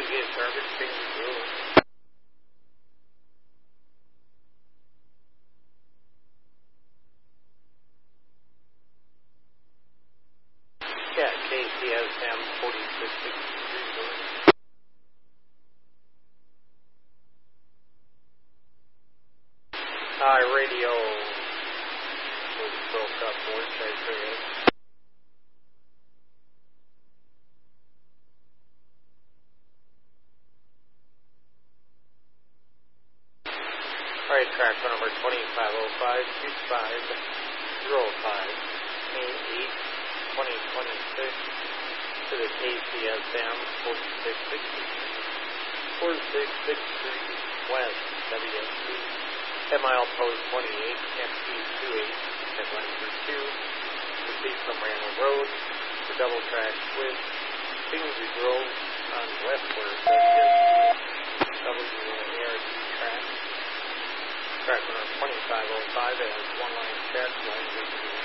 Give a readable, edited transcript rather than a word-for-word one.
Please get garbage things to do. Yeah, KCSM 4663. Hi, radio was broke up, voice I forget. Alright, track number 2505-2505, May 8, 2026, to the KCSM 4663 West WSC, 10 mile post 28, MP28, headline for 2, proceed from Randall Road, the double track with Kingsley Grove on westward WARD track. Track number 2505 has one line check, line